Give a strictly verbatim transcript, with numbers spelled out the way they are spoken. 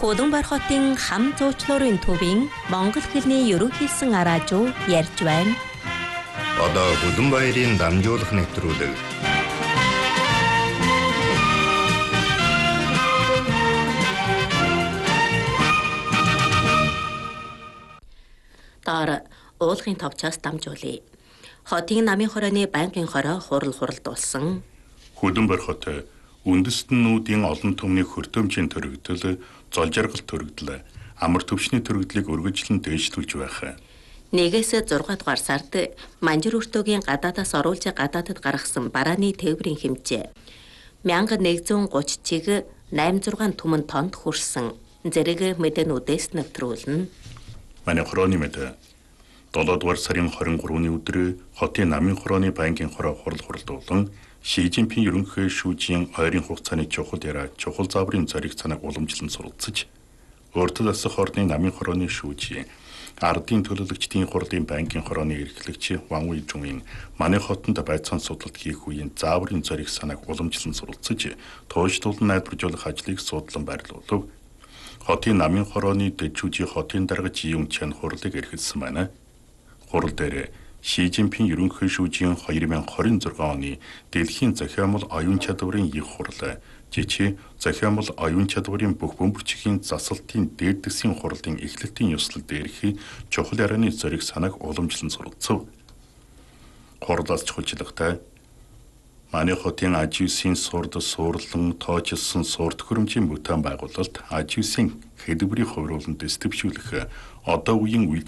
Худамбар хотын хам зуучлуурын төвийн Монгол хэлний ерөнхийлсөн араажуу ярьж байна. Одоо Худамбаярын дамжуулах нэвтрүүлэг. Доор уулгын товчоос дамжуулъя. Хотын намын хорооны банкын хороо хурал хуралдуулсан. Худамбар хот үндэстнүүдийн олон түмний хөртөмжийн төрөгдөл, зол жаргал төрөгдөл, амар төвшний төрөгдлийг өргөжлөн дээшлүүлж байх. Нэгээс зургаан дугаар сард Манжир өртөөгийн гадаадаас оруулж гадаадад гаргасан барааны тээврийн хэмжээ мянга нэгдүгээр гуч чиг найман зургаан түмэн тонд хүрсэн. Зэрэг мэдээнүүдээс нэвтрүүлнэ. Манай хорооны мэдээ долоо дугаар сарын хорин гурваны өдөр хотын намын хорооны банкын хороо хурал хуралдуулан Ши Жинпин ерөнхий шүүжийн ойрын хугацааны чухал яриа чухал зааврын зориг цанаг уламжлан суралцж өөртөө засах орны намын хорооны шүүжийн ардын төлөөлөгчдийн хурлын банкын хорооны эрхлэгч Ван Уйжунгийн манай хотод байцаан судалт хийх үеийн зааврын зориг санааг уламжлан суралцж тууштуулан найдваржуулах ажлыг судлан байрлуулв. Хотын намын хорооны дэжүүжийн хотын дарга Жиюн Чан хурлыг эрхэлсэн байна. Хурал дээр Ши Жинпин ерөнхий шүүжийн две тысячи двадцать шесть оны дэлхийн зохиомол оюун чадварын их хурал, жичи зохиомол оюун чадварын бүх бөмбөрчгийн засалтын дээдсийн хурлын эхлэлтийн ёслол дээрх чухал ярианы зориг санааг уламжлан суралцв. Хурлаас чухалчлагтай манай хотын Ажиусын сурд суурлан тоожилсон сурд хөрөмжийн бүтээн байгуулалт Ажиусын хэдвэрийн хувируулан дэс төвшүүлэх одоо үеийн үйл